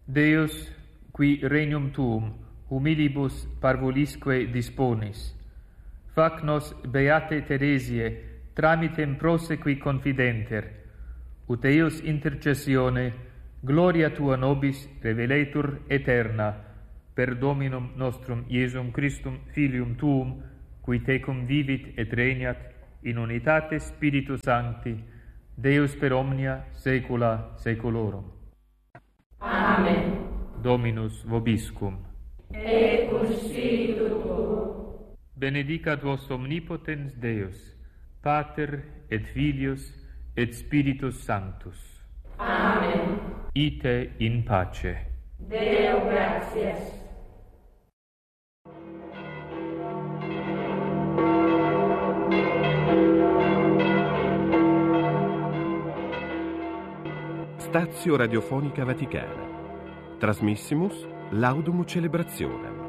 Deus, qui regnum tuum humilibus parvulisque disponis, fac nos beate Teresiae tramitem prosequi confidenter, ut eius intercessione gloria tua nobis reveletur aeterna, per Dominum nostrum Iesum Christum Filium tuum, qui tecum vivit et regnat in unitate Spiritus Sancti, Deus per omnia saecula saeculorum. Amen. Dominus vobiscum. Et cum spiritu tuo. Benedicat vos omnipotens Deus, Pater et Filius et Spiritus Sanctus. Amen. Ite in pace. Deo gratias. Stazio Radiofonica Vaticana. Trasmissimus Laudum Celebrationem.